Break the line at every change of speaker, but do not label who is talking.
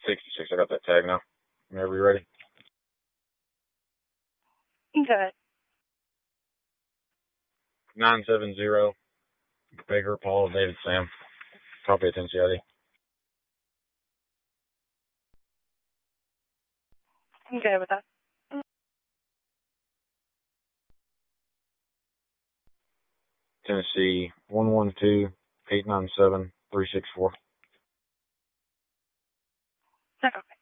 66. I got that tag now. Whenever you're ready.
Good.
970 Baker Paul David Sam. Copy of Tennessee ID.
I'm good with that.
Tennessee 112-897-364.
Okay.